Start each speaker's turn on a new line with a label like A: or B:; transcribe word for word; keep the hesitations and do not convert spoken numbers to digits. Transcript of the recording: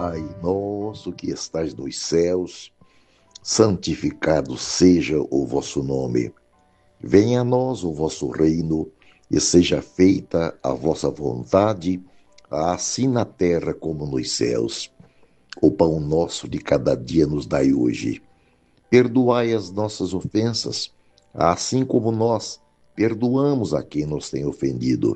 A: Pai nosso que estais nos céus, santificado seja o vosso nome. Venha a nós o vosso reino e seja feita a vossa vontade, assim na terra como nos céus. O pão nosso de cada dia nos dai hoje. Perdoai as nossas ofensas, assim como nós perdoamos a quem nos tem ofendido.